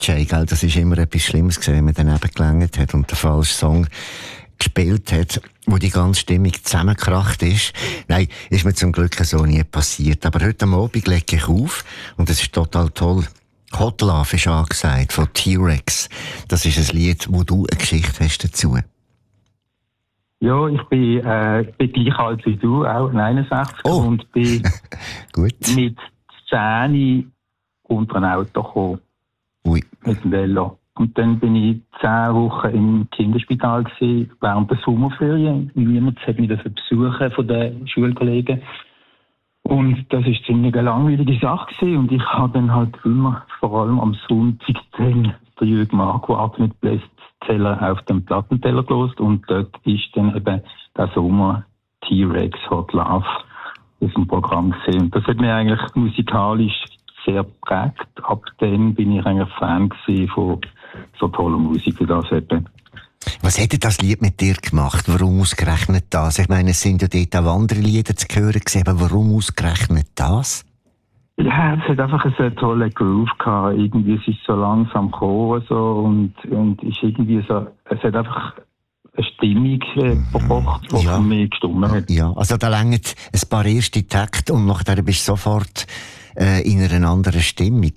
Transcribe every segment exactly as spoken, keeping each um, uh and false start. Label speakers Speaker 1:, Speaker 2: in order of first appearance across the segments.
Speaker 1: Jay, gell? Das ist immer etwas Schlimmes gewesen, wenn man daneben gelangt hat und den falschen Song gespielt hat, wo die ganze Stimmung zusammengekracht ist. Nein, ist mir zum Glück so nie passiert. Aber heute Abend lege ich auf und es ist total toll. Hot Love ist angesagt von T-Rex. Das ist ein Lied, wo du eine Geschichte hast dazu.
Speaker 2: Ja, ich bin, äh, bin gleich alt wie du, auch einundsechzig,
Speaker 1: oh.
Speaker 2: und bin
Speaker 1: Gut.
Speaker 2: mit zehn unter ein Auto gekommen.
Speaker 1: Ui.
Speaker 2: Mit dem Velo. Und dann bin ich zehn Wochen im Kinderspital gewesen, während der Sommerferien. Niemand hat mich besuchen von den Schulkollegen. Und das war ziemlich eine langweilige Sache gewesen. Und ich habe dann halt immer, vor allem am Sonntag, den Jürgen Marco Atmet Bestseller auf dem Plattenteller gelost. Und dort ist dann eben der Sommer T-Rex Hot Love aus dem Programm gesehen. Und das hat mich eigentlich musikalisch sehr geprägt. Ab dann bin ich eigentlich Fan gewesen von so toller Musik wie das eben.
Speaker 1: Was hätte das Lied mit dir gemacht? Warum ausgerechnet das? Ich meine, es sind ja dort auch andere Lieder zu hören gewesen, aber warum ausgerechnet das?
Speaker 2: Ja, es hat einfach einen tollen Groove gehabt. Irgendwie, es ist so langsam gekommen, so, und, und ist irgendwie so, es hat einfach eine Stimmung äh, verbracht, die
Speaker 1: ja.
Speaker 2: für mich gestimmt hat.
Speaker 1: Ja, also da längern ein paar erste Takte und nachher bist du sofort äh, in einer anderen Stimmung.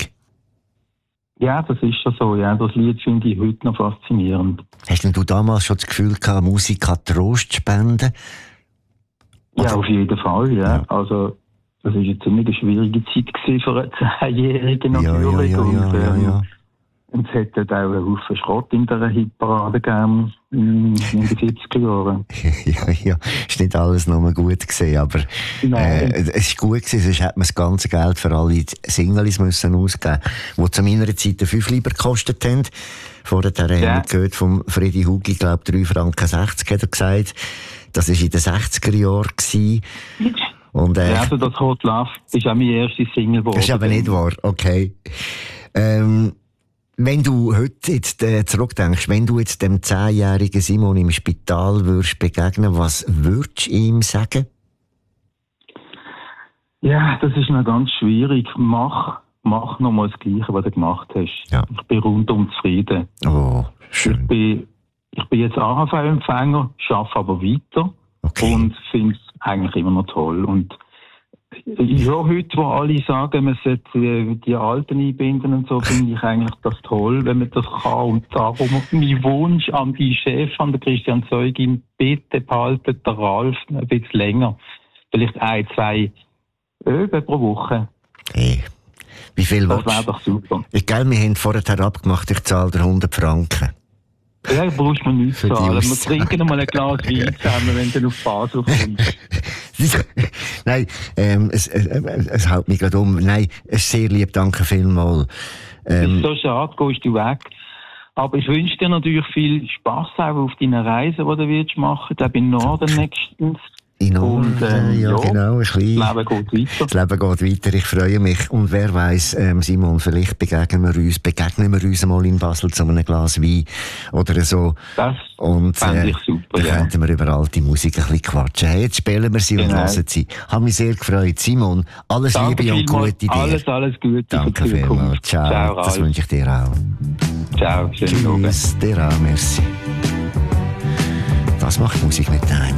Speaker 2: Ja, das ist schon so. Ja, das Lied finde ich heute noch faszinierend.
Speaker 1: Hast denn du damals schon das Gefühl gehabt, Musik kann Trost spenden? Oder?
Speaker 2: Ja, auf jeden Fall, ja. ja. Also, das war eine ziemlich schwierige Zeit für einen Zehnjährigen natürlich.
Speaker 1: Ja, ja, ja,
Speaker 2: und,
Speaker 1: ja, ja, ja.
Speaker 2: Und es hat auch einen Haufen Schrott in der Hitparade gegeben in den vierziger Jahren.
Speaker 1: ja, ja, ist nicht alles nur gut gewesen, aber äh, es ist gut gewesen, sonst hätte man das ganze Geld für alle Singles müssen ausgeben, die zu meiner Zeit fünf Lieber gekostet haben. Vorher haben wir ja. gehört vom Freddy Hugi, ich glaube drei Franken sechzig hat er gesagt. Das war in den sechziger Jahren gewesen. Und, äh,
Speaker 2: ja, also das Hot Love ist auch meine erste Single geworden.
Speaker 1: Das ist aber nicht wahr, okay. Ähm, Wenn du heute jetzt äh, zurückdenkst, wenn du jetzt dem zehnjährigen Simon im Spital würdest begegnen, was würdest du ihm sagen?
Speaker 2: Ja, das ist noch ganz schwierig. Mach, mach nochmal das Gleiche, was du gemacht hast.
Speaker 1: Ja.
Speaker 2: Ich bin rundum zufrieden.
Speaker 1: Oh, schön.
Speaker 2: Ich bin, ich bin jetzt A H V-Empfänger, arbeite aber weiter
Speaker 1: okay.
Speaker 2: und finde es eigentlich immer noch toll. Und ja, heute, wo alle sagen, man sollte die Alten einbinden und so, finde ich eigentlich das toll, wenn man das kann. Und darum mein Wunsch an die Chef, an den Christian Zeugin, bitte behaltet den Ralf ein bisschen länger. Vielleicht ein, zwei Öben pro Woche.
Speaker 1: Hey, wie viel
Speaker 2: das
Speaker 1: willst
Speaker 2: wäre doch super.
Speaker 1: Ich glaube, wir haben vorher abgemacht, ich zahle dir hundert Franken.
Speaker 2: Ja, brauchst du mir nichts zahlen. Wir trinken noch mal ein Glas Wein zusammen, wenn du auf Basel kommst.
Speaker 1: Nein, ähm, es, es, es hält mich gerade um. Nein, es ist sehr lieb, danke vielmals.
Speaker 2: Ähm, es ist so schade, gehst du weg. Aber ich wünsche dir natürlich viel Spass auch auf deinen Reisen, die du willst machen. Da bin Norden nächstens.
Speaker 1: In Norden, ähm, ja, ja, genau. Ein bisschen.
Speaker 2: Das Leben geht weiter.
Speaker 1: Das Leben geht weiter, ich freue mich. Und wer weiss, ähm, Simon, vielleicht begegnen wir uns, begegnen wir uns mal in Basel zu einem Glas Wein oder so.
Speaker 2: Das
Speaker 1: und,
Speaker 2: fände
Speaker 1: äh,
Speaker 2: ich super,
Speaker 1: dann
Speaker 2: ja.
Speaker 1: könnten wir über alte Musik ein bisschen quatschen. Hey, jetzt spielen wir sie
Speaker 2: genau.
Speaker 1: und hören sie. Hat mich sehr gefreut. Simon, alles
Speaker 2: Danke
Speaker 1: Liebe und gute dir.
Speaker 2: Alles, alles Gute.
Speaker 1: Danke vielmals. Ciao. Ciao, das wünsche ich dir auch.
Speaker 2: Ciao, schönen Abend.
Speaker 1: Tschüss, dir auch, merci. Das macht Musik mit einem.